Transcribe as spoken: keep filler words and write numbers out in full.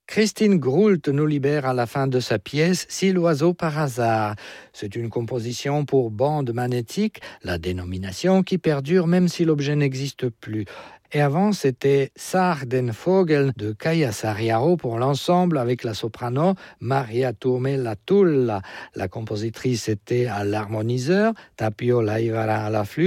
Christine Groult nous libère à la fin de sa pièce « Si l'oiseau par hasard ». C'est une composition pour bande magnétique, la dénomination qui perdure même si l'objet n'existe plus. Et avant, c'était Sar den Vogel de Kaia Saariaho pour l'ensemble avec la soprano Maria Turmella Tulla. La compositrice était à l'harmoniseur, Tapio Laivara à la flûte,